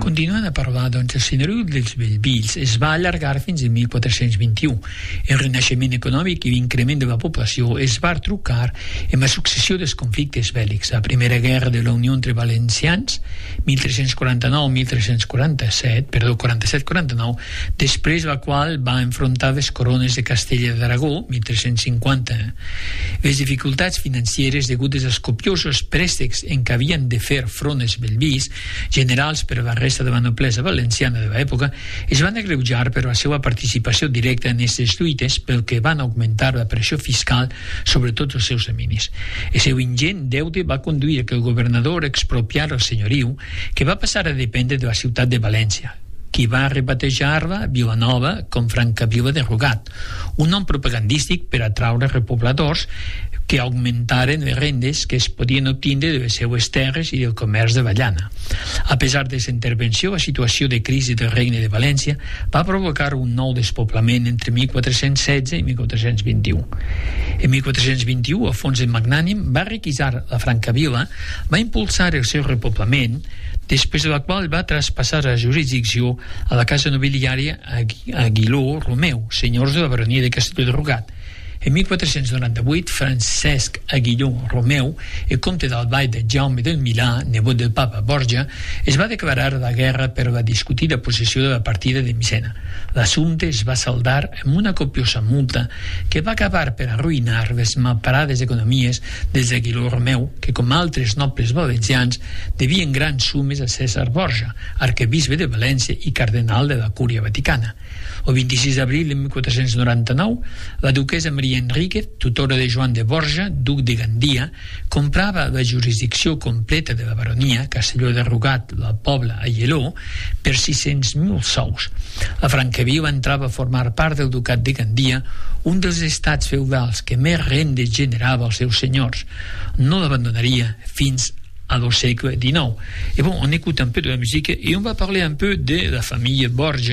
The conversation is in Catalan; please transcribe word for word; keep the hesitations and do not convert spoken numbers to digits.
Continuant a parlar, doncs, el senyoriu dels Bellvís es va allargar fins a mil quatre-cents vint-i-u. El renaixement econòmic i l'increment de la població es va trucar amb la successió dels conflictes bèl·lics. La primera guerra de la Unió entre valencians, mil tres-cents quaranta-nou a mil tres-cents quaranta-set, perdó, quaranta-set quaranta-nou, després la qual va enfrontar les corones de Castella d'Aragó, mil tres-cents cinquanta. Les dificultats financeres degudes als copiosos préstecs en què havien de fer front els Bellvís, generals per a la resta de la noblesa valenciana de l'època, es van agreujar per la seva participació directa en aquestes lluites, pel que van augmentar la pressió fiscal sobre tots els seus dominis. El seu ingent deute va conduir que el governador expropiara el senyoriu, que va passar a dependre de la ciutat de València, qui va rebatejar-la Vilanova com Francavila de Rugat, un nom propagandístic per atraure repobladors que augmentaren les rendes que es podien obtindre de les seues terres i del comerç de Vallana. A pesar de la intervenció, la situació de crisi del Regne de València va provocar un nou despoblament entre mil quatre-cents setze i mil quatre-cents vint-i-u. En mil quatre-cents vint-i-u, Alfons el Magnànim va requisar la Francavila, va impulsar el seu repoblament, després de la qual va traspassar la jurisdicció a la casa nobiliària Aguiló Romeu, senyors de la baronia de Castelló de Rugat. En mil quatre-cents noranta-vuit, Francesc Aguilló Romeu, el comte d'Albaida de Jaume del Milà, nebot del papa Borja, es va declarar la guerra per la discutida possessió de la partida de Micena. L'assumpte es va saldar amb una copiosa multa que va acabar per arruïnar les malparades economies des d'Aguilló Romeu, que, com altres nobles valencians, devien grans sumes a Cèsar Borja, arquebisbe de València i cardenal de la Cúria Vaticana. El vint-i-sis d'abril de mil quatre-cents noranta-nou, la duquessa Maria Enríquez, tutora de Joan de Borja, duc de Gandia, comprava la jurisdicció completa de la baronia, Castelló de Rugat, la Pobla, Aieló, per sis-cents mil sous. La Francavila entrava a formar part del ducat de Gandia, un dels estats feudals que més rendes generava als seus senyors. No l'abandonaria fins au siècle dinou. Et bon, on écoute un peu de la musique et on va parler un peu de la famille Borja.